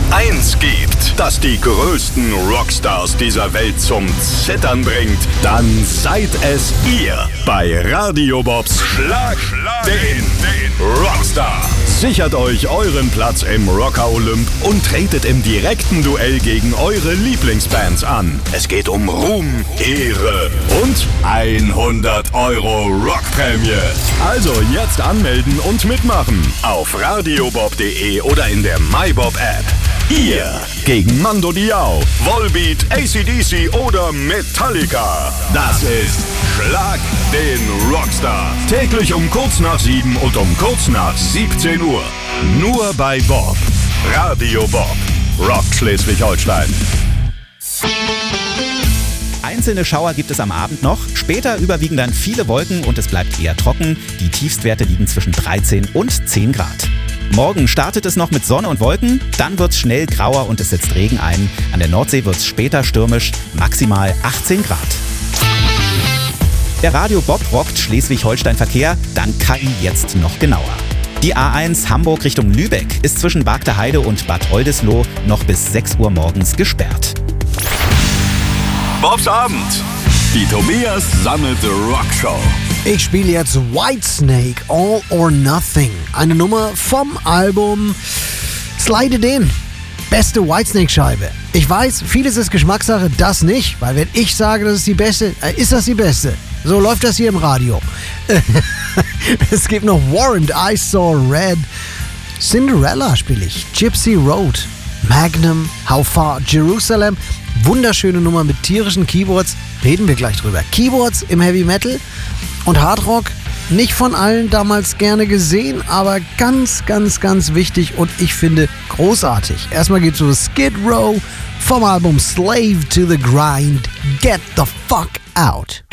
eins gibt, das die größten Rockstars dieser Welt zum Zittern bringt, dann seid es ihr bei Radio Bobs Schlag den Rockstar. Sichert euch euren Platz im Rocker Olymp und tretet im direkten Duell gegen eure Lieblingsbands an. Es geht um Ruhm, Ehre und 100 Euro Rockprämie. Also jetzt anmelden und mitmachen auf radiobob.de oder in der MyBob-App. Ihr gegen Mando Diao, Volbeat, AC/DC oder Metallica. Das ist Schlag den Rockstar. Täglich um kurz nach 7 und um kurz nach 17 Uhr. Nur bei Bob. Radio Bob. Rock Schleswig-Holstein. Einzelne Schauer gibt es am Abend noch. Später überwiegen dann viele Wolken und es bleibt eher trocken. Die Tiefstwerte liegen zwischen 13 und 10 Grad. Morgen startet es noch mit Sonne und Wolken, dann wird es schnell grauer und es setzt Regen ein. An der Nordsee wird es später stürmisch, maximal 18 Grad. Der Radio Bob rockt Schleswig-Holstein-Verkehr, dann KI jetzt noch genauer. Die A1 Hamburg Richtung Lübeck ist zwischen Bagdeheide und Bad Oldesloe noch bis 6 Uhr morgens gesperrt. Bobs Abend. Die Tobias Sammelte Rockshow. Ich spiele jetzt Whitesnake, All or Nothing. Eine Nummer vom Album Slide It In. Beste Whitesnake-Scheibe. Ich weiß, vieles ist Geschmackssache, das nicht. Weil wenn ich sage, das ist die beste, ist das die beste. So läuft das hier im Radio. Es gibt noch Warrant, I Saw Red. Cinderella spiele ich. Gypsy Road. Magnum, How Far, Jerusalem. Wunderschöne Nummer mit tierischen Keyboards. Reden wir gleich drüber. Keyboards im Heavy Metal und Hard Rock. Nicht von allen damals gerne gesehen, aber ganz, ganz, ganz wichtig und ich finde großartig. Erstmal geht's über Skid Row vom Album Slave to the Grind. Get the fuck out.